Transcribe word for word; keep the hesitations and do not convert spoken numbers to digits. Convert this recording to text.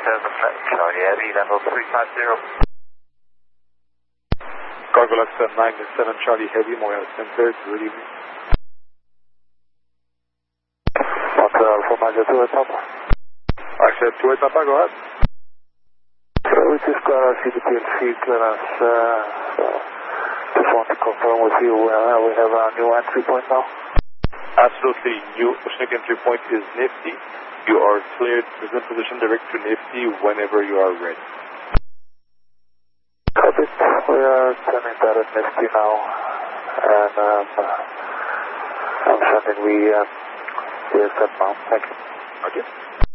seven Charlie Heavy, level three five zero. Cargo Luxor nine seven Charlie Heavy, Montreal Center, good evening. Montreal for Magna two at Papa. I said two at Papa, go ahead. So we just got our C D P L C clearance, uh, so just want to confirm with you, uh, we have a new entry point now. Absolutely, new Oceanic entry point is Nifty. You are cleared, present position direct to Nifty whenever you are ready. Copy, we are turning that at Nifty now, and um, I'm sending the, uh, the set now, thank you. Okay.